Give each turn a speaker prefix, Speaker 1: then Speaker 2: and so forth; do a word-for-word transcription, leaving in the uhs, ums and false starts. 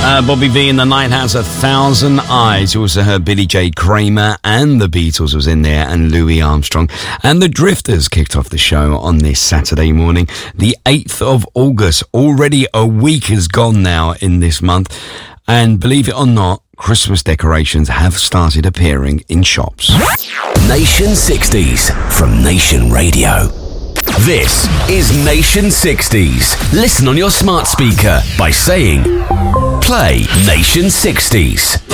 Speaker 1: Uh, Bobby V and the Night Has a Thousand Eyes. You also heard Billy J. Kramer and the Beatles was in there, and Louis Armstrong. And the Drifters kicked off the show on this Saturday morning, the eighth of August. Already a week has gone now in this month. And believe it or not, Christmas decorations have started appearing in shops.
Speaker 2: Nation sixties from Nation Radio. This is Nation sixties. Listen on your smart speaker by saying, play Nation sixties.